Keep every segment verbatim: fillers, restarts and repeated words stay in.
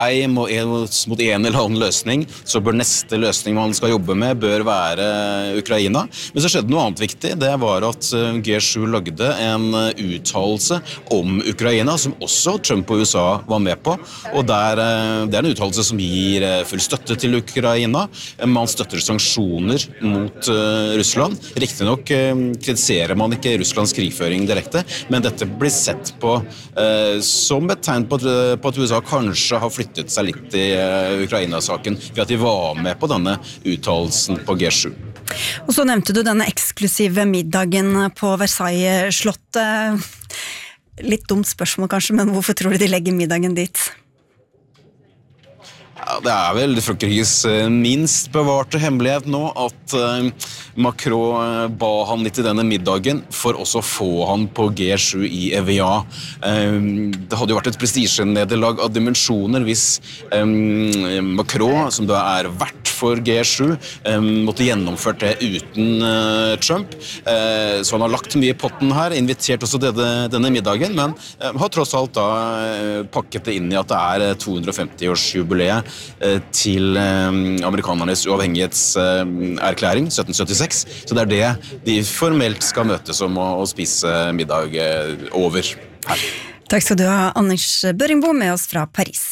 ei mot en eller annen løsning, så bør neste løsning man skal jobbe med bør være Ukraina. Men så skjedde noe annet viktig, det var at G sju lagde en uttalelse om Ukraina, som også Trump og U S A var med på, og der, det er en uttalelse som gir full støtte til Ukraina. Man støtter sanksjoner mot Russland. Riktig nok kritiserer man ikke Russlands krigføring direkte, men dette blir sett på eh, som et tegn på at, på at U S A kanskje har flyttet seg litt i Ukraina-saken ved at de var med på denne uttalelsen på G sju. Og så nevnte du denne eksklusive middagen på Versailles-slottet. Litt dumt spørsmål kanskje, men hvorfor tror du de legger middagen dit? Ja, det er vel Frankrikes minst bevarte hemmelighet nå at Macron ba han litt i denne middagen for også å få han på G sju i Evian. Det hadde jo vært et prestisjenederlag av dimensjoner hvis Macron, som da er vert for G sju, måtte gjennomført det uten Trump. Så han har lagt mye i potten her, invitert også denne, denne middagen, men har tross alt da pakket det inn i at det er to hundre og femti-årsjubileet til amerikanernes uavhengighetserklæring sytten syttiseks, så det er det de formelt skal møtes om å, å spise middag over her. Takk skal du ha, Anders Børringbo, med oss fra Paris.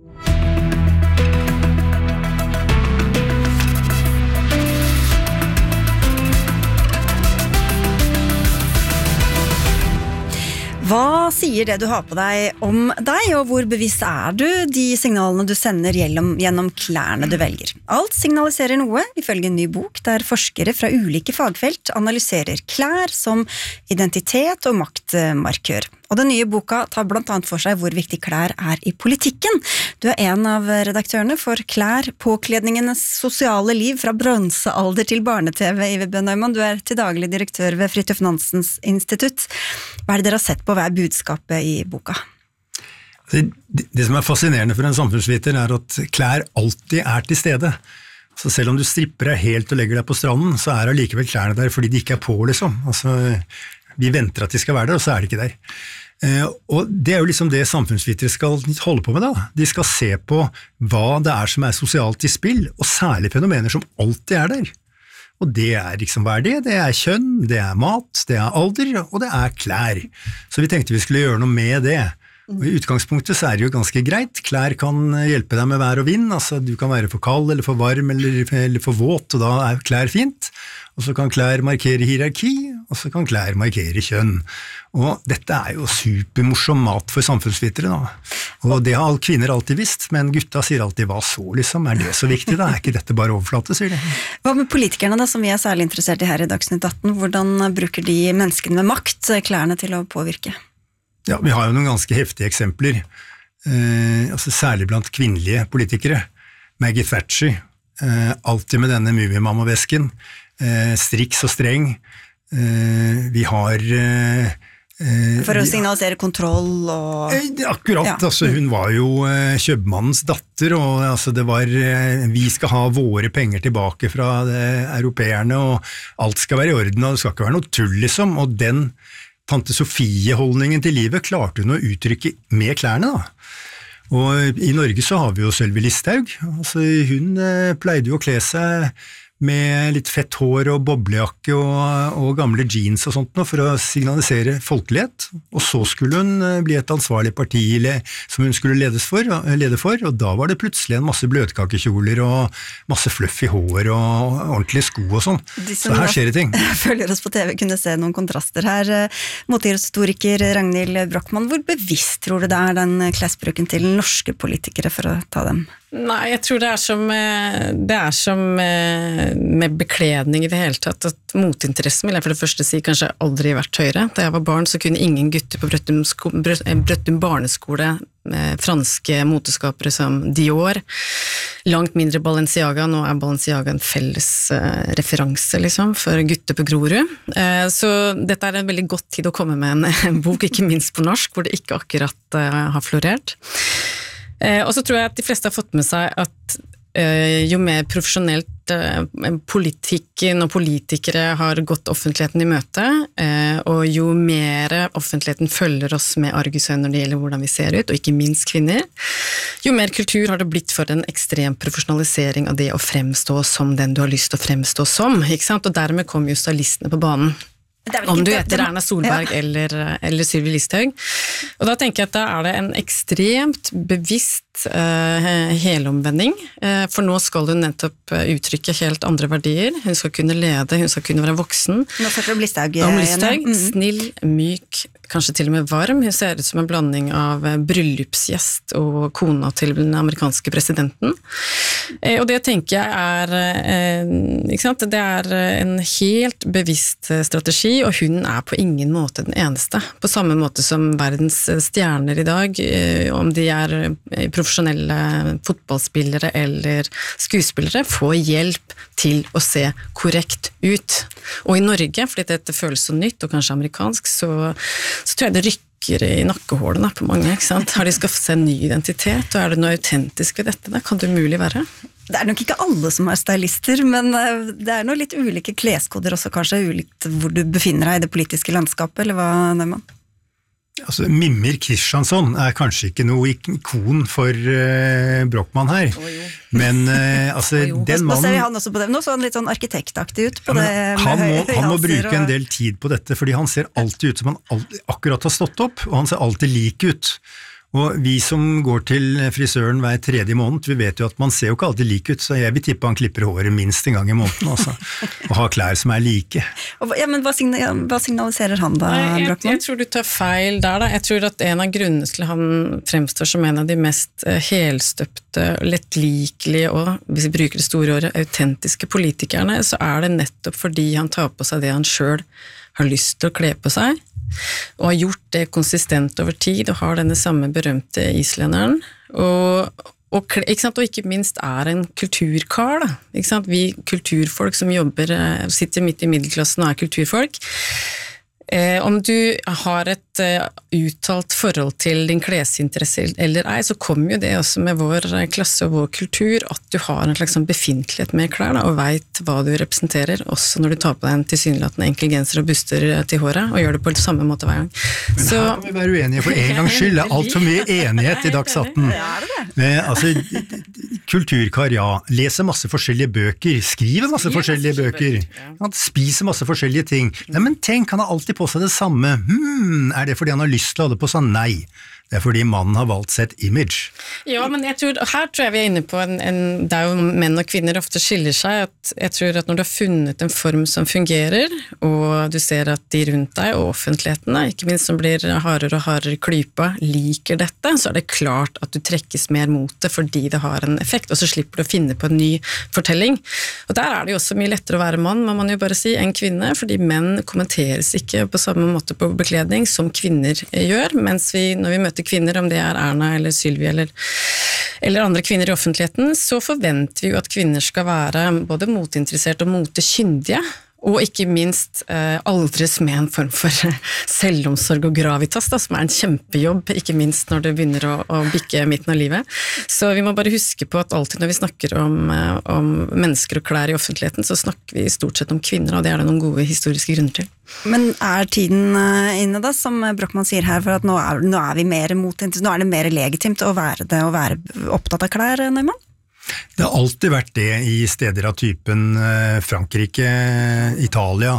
Hva sier det du har på deg om deg, og hvor bevisst er du de signalene du sender gjennom, gjennom klærne du velger? Alt signaliserer noe, ifølge en ny bok, der forskere fra ulike fagfelt analyserer klær som identitet og maktmarkør. Og den nye boka tar blant annet for seg hvor viktig klær er i politikken. Du er en av redaktørene for Klær, påkledningenes sosiale liv fra bronsealder til barne-TV, Iver B. Neumann. Du er til daglig direktør ved Fridtjof Nansens institutt. Hva er det dere har sett på? Hva er budskapet i boka? Det, det som er fascinerende for en samfunnsviter er at klær alltid er til stede. Så selv om du stripper deg helt og legger deg på stranden, så er allikevel klærne der fordi de ikke er på, liksom. Altså, vi venter at de skal være der, og så er de ikke der. Eh, og det er jo liksom det samfunnsvitere skal holde på med da. De skal se på hva det er som er sosialt i spill, og særlig fenomener som alltid er der. Og det er liksom, hva er det? Det er kjønn, det er mat, det er alder, og det er klær. Så vi tenkte vi skulle gjøre noe med det. Og i utgangspunktet så er det jo ganske greit. Klær kan hjelpe deg med vær og vind, altså du kan være for kald eller for varm eller, eller for våt, og da er klær fint. Og så kan klær markere hierarki, og så kan klær markere kjønn. Og dette er jo supermorsom mat for samfunnsvitere da. Og det har alle kvinner alltid visst, men gutta sier alltid, hva så liksom? Er det så viktig da? Er ikke dette bare overflate, sier de. Hva med politikerne da, som vi er særlig interessert i her i Dagsnytt atten? Hvordan bruker de menneskene med makt klærne til å påvirke? Ja, vi har jo noen ganske heftige eksempler, eh, altså særlig blant kvinnelige politikere. Maggie Thatcher, eh, alltid med denne Mumiemamma-vesken, eh, striks og streng. Eh, vi har... Eh, For å signalisere kontroll og... Akkurat, ja. Altså, hun var jo eh, kjøpmannens datter, og altså, det var eh, vi skal ha våre penger tilbake fra eh, europeerne, og alt skal være i orden, og det skal ikke være noe tull liksom, og den tante Sofie-holdningen til livet klarte hun å uttrykke med klærne da. Og i Norge så har vi jo Sølvi Listhaug, altså, hun eh, pleide jo å kle seg med litt fett hår og boblejakke og, og gamle jeans og sånt nå, for å signalisere folkelighet, og så skulle hun bli et ansvarlig parti som hun skulle ledes for, lede for, og da var det plutselig en masse bløtkakekjoler og masse fluff i hår og ordentlige sko og sånn. Så her skjer det ting. Følger oss på T V kunne se noen kontraster her. Motehistoriker Ragnhild Brochmann, hvor bevisst tror du det er den klesbruken til norske politikere for å ta dem? Nei, jeg tror det er som, det er som med bekledning i det hele tatt, at motinteressen vil jeg for det første si kanskje aldri vært høyere. Da jeg var barn så kunne ingen gutter på Brøttum, sko, Brøttum barneskole med franske moteskapere som Dior, langt mindre Balenciaga. Nå er Balenciaga en felles uh, referanse liksom, for gutter på Grorud. Uh, så dette er en veldig godt tid å komme med en, en bok, ikke minst på norsk, hvor det ikke akkurat uh, har florert. Eh, og så tror jeg at de fleste har fått med seg at eh, jo mer profesjonelt vært eh, politikken og politikere har gått offentligheten i møte, eh, og jo mer offentligheten følger oss med argusøyne når det gjelder hvordan vi ser ut, og ikke minst kvinner, jo mer kultur har det blitt for en ekstrem profesjonalisering av det å fremstå som den du har lyst til å fremstå som, ikke sant? Og dermed kommer jo stylistene på banen. Om du heter Erna Solberg ja. eller, eller Sylvi Listhaug. Og da tenker jeg at da er det en ekstremt bevisst uh, helomvending, uh, for nå skal hun nettopp uttrykke helt andre verdier. Hun skal kunne lede, hun skal kunne være voksen. Nå snakker du om Listhaug. Om Listhaug, mm. snill, myk, kanskje til og med varm. Hun ser ut som en blanding av bryllupsgjest og kona til den amerikanske presidenten. Uh, og det tenker jeg er, uh, ikke sant? Det er en helt bevisst strategi, og hun er på ingen måte den eneste. På samme måte som verdens stjerner i dag, om de er profesjonelle fotballspillere eller skuespillere, får hjelp til å se korrekt ut. Og i Norge, fordi dette føles så nytt og kanskje amerikansk, så, så tror jeg det rykker i nakkehålene på mange, ikke sant? Har de skaffet seg en ny identitet, og er det noe autentisk ved dette? Det kan det umulig være. Det er nok ikke alle som er stylister, men det er noe litt ulike kleskoder også, kanskje ulikt hvor du befinner deg i det politiske landskapet, eller hva, Neumann? Altså, Mimir Kristiansson er kanskje ikke noe ikon for uh, Brochmann her, oh, men uh, altså, oh, den mannen... Nå ser vi han også på det, nå så han litt sånn arkitektaktig ut på det. Han må, han må bruke en del tid på dette, fordi han ser alltid ut som han alltid, akkurat har stått opp, og han ser alltid lik ut. Og vi som går til frisøren hver tredje måned, vi vet jo at man ser jo ikke alltid lik ut, så jeg vil tippe han klipper håret minst en gang i måneden, altså, og har klær som er like. Ja, men hva, signal, hva signaliserer han da, Nei, jeg, Brochmann? Jeg tror du tar feil der da. Jeg tror at en av grunnene til han fremstår som en av de mest helstøpte, lettlikelige og, hvis vi bruker det store året, autentiske politikerne, så er det nettopp fordi han tar på seg det han selv har lyst til å kle på seg, og har gjort det konsistent over tid, og har denne samme berømte islenderen, og, og, ikke sant? Og ikke minst er en kulturkar, da. Ikke sant? Vi kulturfolk som jobber, sitter midt i middelklassen og er kulturfolk, Eh, om du har et uh, uttalt forhold til din klesinteresse eller ei, så kommer jo det også med vår klasse og vår kultur, at du har en slags befintlighet med klær, da, og vet hva du representerer, også når du tar på deg en tilsynelatende enkel genser og buster til håret, og gjør det på samme måte hver gang. Men så, her kan vi være uenige for en gangs skyld, det er alt for mye enighet i Dags atten. Men, altså, kulturkar, ja, leser masse forskjellige bøker, skriver masse forskjellige bøker, han spiser masse forskjellige ting. Nei, men tenk, han har alltid på seg det samme. Hmm, er det fordi han har lyst til å ha det på seg? Nei. Det er fordi mannen har valgt seg et image. Ja, men jeg tror, her tror jeg vi er inne på en, en, det er jo menn og kvinner ofte skiller seg, at jeg tror at når du har funnet en form som fungerer, og du ser at de rundt deg, og offentligheten, ikke minst som blir hardere og hardere klypa, liker dette, så er det klart at du trekkes mer mot det, fordi det har en effekt, og så slipper du å finne på en ny fortelling. Og der er det jo også mye lettere å være mann, må man jo bare si, enn kvinne, fordi menn kommenteres ikke på samme måte på bekledning som kvinner gjør, mens vi, når vi møter kvinner, om det er Erna eller Sylvi eller, eller andre kvinner i offentligheten, så forventer vi jo at kvinner skal være både motinteressert og motekyndige, og ikke minst eh, aldres med en form for selvomsorg og gravitas, da, som er en kjempejobb, ikke minst når det begynner å, å bikke midten av livet. Så vi må bare huske på at alltid når vi snakker om, eh, om mennesker og klær i offentligheten, så snakker vi stort sett om kvinner, og det er det noen gode historiske grunner til. Men er tiden inne da, som Brochmann sier her, for at nå er, nå er vi mer motinteressert, nå er det mer legitimt å være det, å være opptatt av klær, Neumann? Det har alltid vært det i steder av typen Frankrike, Italia.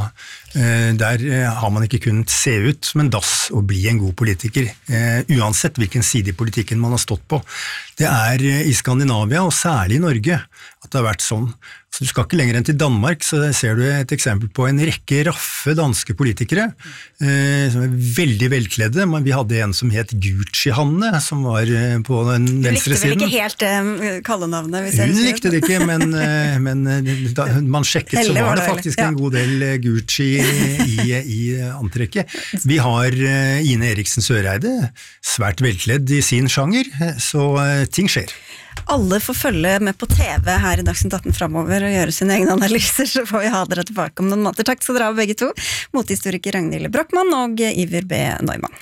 Der har man ikke kunnet se ut som en dass og bli en god politiker, uansett hvilken side i politikken man har stått på. Det er i Skandinavia, og særlig i Norge, at det har vært sånn. Så du skal ikke lenger enn til Danmark, så ser du et eksempel på en rekke raffe danske politikere, eh, som er veldig velkledde. Men vi hadde en som het Gucci-Hanne, som var på den venstre siden. Du likte vel ikke helt eh, kallenavnet? Hvis Hun likte det ikke, men, eh, men da man sjekket, så var det faktisk en god del Gucci i, i antrekket. Vi har eh, Ine Eriksen Søreide, svært velkledd i sin sjanger, så eh, ting skjer. Alle får følge med på T V her i Dagsnytt atten fremover og gjøre sine egne analyser, så får vi ha dere tilbake om noen måneder. Takk skal dere ha begge to, mothistoriker Ragnhild Brochmann og Iver B. Neumann.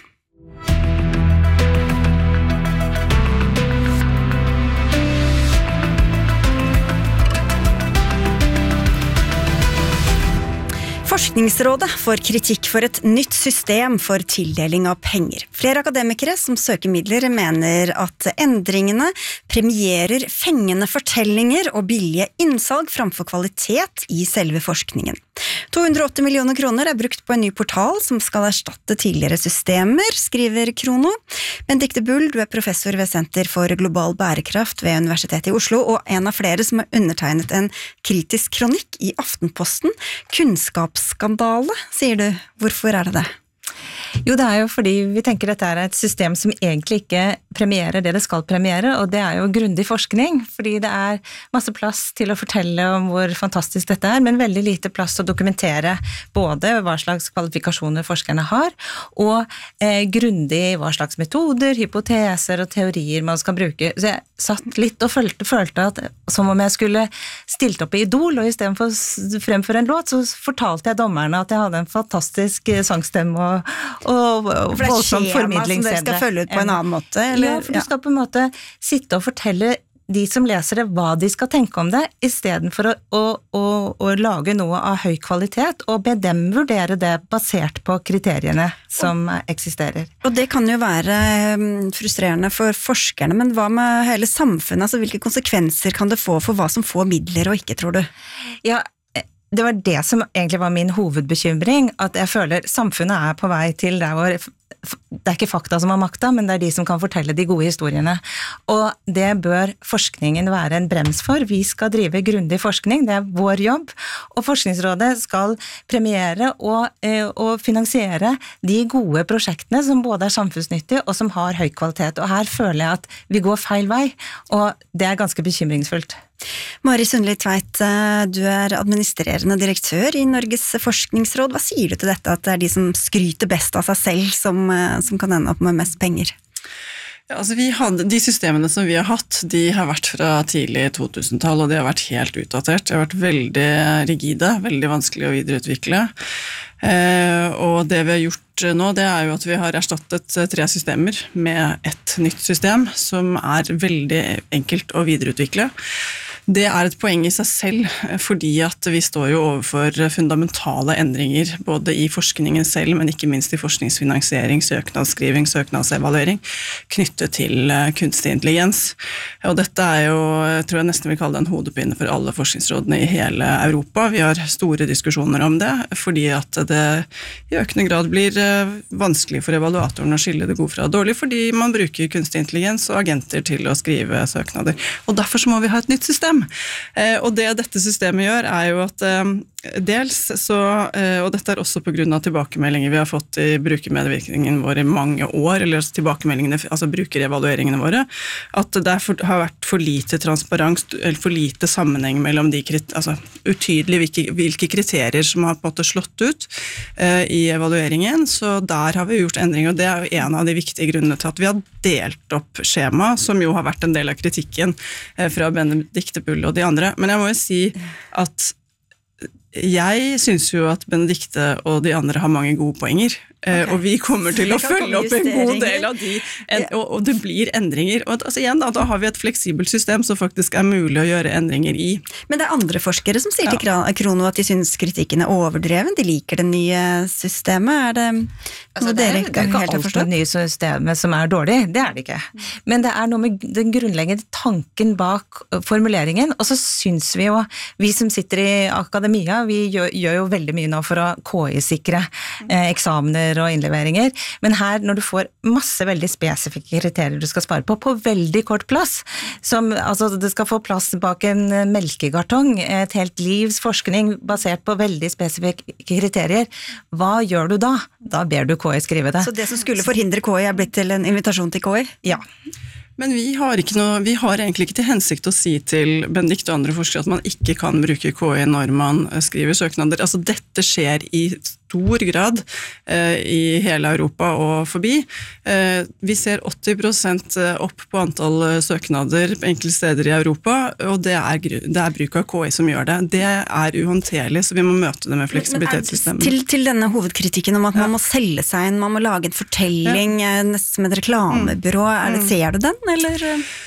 Forskningsrådet får kritikk for et nytt system for tildeling av penger. Flere akademikere som søker midler mener at endringene premierer fengende fortellinger og billige innsalg framfor kvalitet i selve forskningen. to hundre og åtti millioner kroner er brukt på en ny portal som skal erstatte tidligere systemer, skriver Krono. Benedikte Bull, du er professor ved Senter for global bærekraft ved Universitetet i Oslo, og en av flere som har undertegnet en kritisk kronikk i Aftenposten. Kunnskapsskandale, sier du. Hvorfor er det det? Jo, det er jo fordi vi tenker dette er et system som egentlig ikke premierer det det skal premiere, og det er jo grundig forskning, fordi det er masse plass til å fortelle om hvor fantastisk dette er, men veldig lite plass til å dokumentere både hva slags kvalifikasjoner forskerne har, og eh, grundig hva slags metoder, hypoteser og teorier man skal bruke. Så jeg satt litt og følte, følte at som om jeg skulle stilt opp i Idol, og i stedet for å fremføre en låt, så fortalte jeg dommerne at jeg hadde en fantastisk sangstemme og og voldsom formidlingsevne. For det er skjema som dere skal følge ut på en annen måte? Eller? Ja, for du skal på en måte sitte og fortelle de som leser det hva de skal tenke om det, i stedet for å, å, å, å lage noe av høy kvalitet, og be dem vurdere det basert på kriteriene som eksisterer. Og det kan jo være frustrerende for forskerne, men hva med hele samfunnet? Altså, hvilke konsekvenser kan det få for hva som får midler og ikke, tror du? Ja, det var det som egentlig var min hovedbekymring, at jeg føler samfunnet er på vei til der hvor det er ikke fakta som har makta, men det er de som kan fortelle de gode historiene. Og det bør forskningen være en brems for. Vi skal drive grundig forskning, det er vår jobb, og Forskningsrådet skal premiere og, og finansiere de gode prosjektene som både er samfunnsnyttige og som har høy kvalitet. Og her føler jeg at vi går feil vei, og det er ganske bekymringsfullt. Mari Sundli Tveit, du er administrerende direktør i Norges forskningsråd. Hva sier du til dette, at det er de som skryter best av seg selv som, som kan ende opp med mest penger? Ja, altså vi hadde, de systemene som vi har hatt, de har vært fra tidlig to tusen-tall, og de har vært helt utdatert. De har vært veldig rigide, veldig vanskelig å videreutvikle. Eh, og det vi har gjort nå, det er jo at vi har erstattet tre systemer med et nytt system, som er veldig enkelt å videreutvikle. Det er et poeng i seg selv, fordi at vi står jo overfor fundamentale endringer, både i forskningen selv, men ikke minst i forskningsfinansiering, søknadsskriving, søknadsevaluering, knyttet til kunstig intelligens. Og dette er jo, jeg tror jeg nesten vil kalle det en hodepine for alle forskningsrådene i hele Europa. Vi har store diskusjoner om det, fordi at det i økende grad blir vanskelig for evaluatoren å skille det gode fra dårlig, fordi man bruker kunstig intelligens og agenter til å skrive søknader. Og derfor så må vi ha et nytt system. Og det dette systemet gjør er jo at dels så, og dette er også på grunn av tilbakemeldinger vi har fått i brukermedvirkningen vår i mange år, eller brukermeldingene, altså brukerevalueringene våre, at det for, har vært for lite transparens, eller for lite sammenheng mellom de, altså utydelig hvilke, hvilke kriterier som har på en måte slått ut uh, i evalueringen, så der har vi gjort endringer, og det er jo en av de viktige grunnene til at vi har delt opp skjema, som jo har vært en del av kritikken uh, fra Benedikte Bull og de andre, men jeg må jo si at jeg synes jo at Benedikte og de andre har mange gode poenger, okay. Og vi kommer til å følge opp en god del av de, en, og, og det blir endringer. Og altså igjen da, da har vi et fleksibelt system som faktisk er mulig å gjøre endringer i. Men det er andre forskere som sier ja. til Krono at de synes kritikken er overdreven, de liker det nye systemet. Er det altså, det er, det er ikke alt det nye systemet som er dårlig, det er det ikke. Men det er noe med den grunnleggende tanken bak formuleringen, og så synes vi jo, vi som sitter i akademia, vi gjør, gjør jo veldig mye nå for å K I-sikre eh, eksamener og innleveringer, men her når du får masse veldig spesifikke kriterier du skal spare på, på veldig kort plass, som altså det skal få plass bak en melkekartong, et helt livs forskning basert på veldig spesifikke kriterier, hva gjør du da? Da ber du K I skrive det. Så det som skulle forhindre K I er blitt til en invitasjon til K I? Ja. Men vi har, ikke noe, vi har egentlig ikke til hensikt å si til Benedikte og andre forskere at man ikke kan bruke K I når man skriver søknader. Altså dette skjer i stor grad eh, i hele Europa og forbi. Eh, vi ser åtti prosent opp på antall søknader på enkelte steder i Europa, og det er, det er bruk av K I som gjør det. Det er uhåndterlig, så vi må møte det med fleksibilitetssystemet. Til, til denne hovedkritikken om at man må selge seg inn, man må lage en fortelling, ja. nesten som et reklamebyrå, er det, ser du den, eller?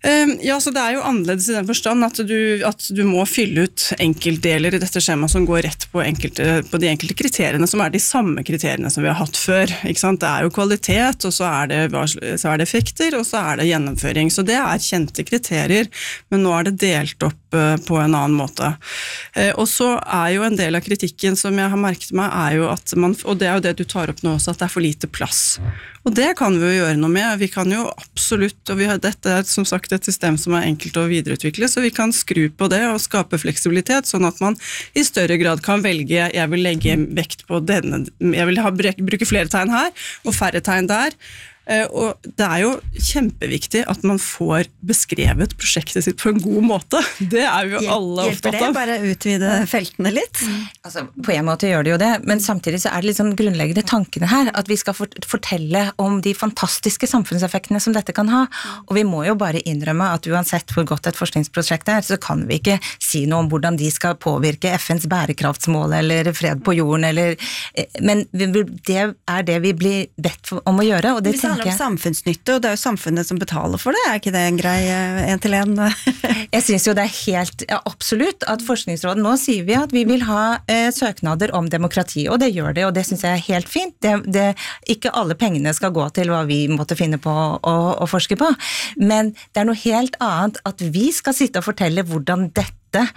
Ja, så det er jo annerledes i den forstand at du, at du må fylle ut enkeltdeler i dette skjemaet som går rett på, enkelte, på de enkelte kriteriene, som er de samme kriteriene som vi har hatt før. Ikke sant? Det er jo kvalitet, og så er det, så er det effekter, og så er det gjennomføring. Så det er kjente kriterier, men nå er det delt opp på en annen måte. Og så er jo en del av kritikken som jeg har merket meg, er jo at man, og det er jo det du tar opp nå også, at det er for lite plass. Og det kan vi jo gjøre noe med. Vi kan jo absolutt, og vi har, dette er som sagt et system som er enkelt å videreutvikle, så vi kan skru på det og skape fleksibilitet, sånn at man i større grad kan velge, jeg vil legge vekt på denne, jeg vil ha, bruke flere tegn her, og færre tegn der. Og det er jo kjempeviktig at man får beskrevet prosjektet sitt på en god måte. Det er jo alle opptatt av. Hjelper det bare å utvide feltene litt? Altså, på en måte gjør det jo det, men samtidig så er det litt sånn grunnleggende tankene her, at vi skal fortelle om de fantastiske samfunnseffektene som dette kan ha, og vi må jo bare innrømme at uansett hvor godt et forskningsprosjekt er, så kan vi ikke si noe om hvordan de skal påvirke F N's bærekraftsmål eller fred på jorden, eller, men det er det vi blir bedt om å gjøre, og det tenker om samfunnsnytte, og det er jo samfunnet som betaler for det, er ikke det en grei en til en? Jeg synes jo det er helt ja, absolutt at Forskningsrådet, nå sier vi at vi vil ha eh, søknader om demokrati, og det gjør det, og det synes jeg er helt fint. Det, det, ikke alle pengene skal gå til hva vi måtte finne på å, å forske på, men det er noe helt annet at vi skal sitte og fortelle hvordan dette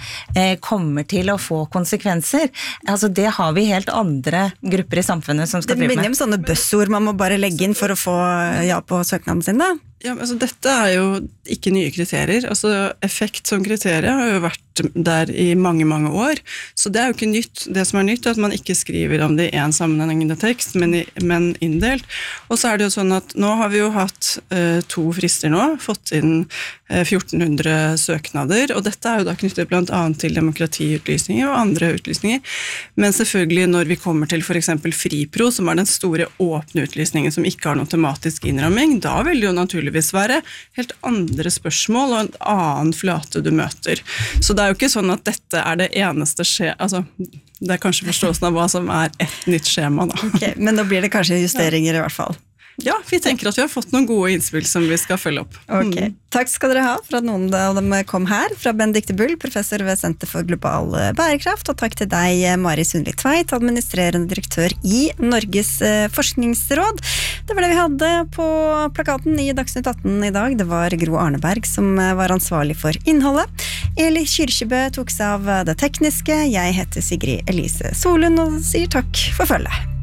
kommer til å få konsekvenser. Altså det har vi helt andre grupper i samfunnet som skal drive med. Det minner om sånne buzzord man må bare legge inn for å få ja på søknaden sin da? Ja, altså dette er jo ikke nye kriterier. Altså effekt som kriterier har jo vært der i mange, mange år. Så det er jo ikke nytt. Det som er nytt er at man ikke skriver om det i en sammenhengende tekst, men, i, men inndelt. Og så er det jo sånn at nå har vi jo hatt uh, to frister nå, fått inn uh, fjorten hundre søknader, og dette er jo da knyttet blant annet til demokratiutlysninger og andre utlysninger. Men selvfølgelig når vi kommer til for eksempel FriPro, som er den store åpne utlysningen som ikke har noen tematisk innramming, da vil det jo naturlig være helt andre spørsmål og en annen flate du møter. Så det er jo ikke sånn at dette er det eneste skje... Altså, det er kanskje forståelsen av hva som er et nytt skjema da. Okay, men nå blir det kanskje justeringer i hvert fall. Ja, vi tenker at vi har fått noen gode innspill som vi skal følge opp. Ok, mm. Takk skal dere ha for at noen av dem kom her, fra Benedikte Bull, professor ved Senter for global bærekraft, og takk til deg, Mari Sundli Tveit, administrerende direktør i Norges forskningsråd. Det var det vi hadde på plakaten i Dagsnytt atten i dag. Det var Gro Arneberg som var ansvarlig for innholdet. Eli Kyrkjebø tok seg av det tekniske. Jeg heter Sigrid Elise Solund og sier takk for følget.